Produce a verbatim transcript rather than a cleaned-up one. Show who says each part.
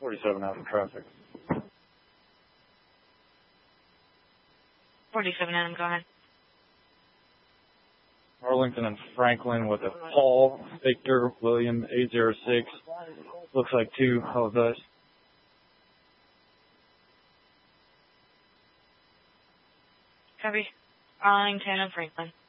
Speaker 1: forty-seven out of traffic.
Speaker 2: forty-seven Adam, go ahead.
Speaker 1: Arlington and Franklin with a Paul, Victor, William, eight zero six. Looks like two of us.
Speaker 2: Copy. Arlington and Franklin.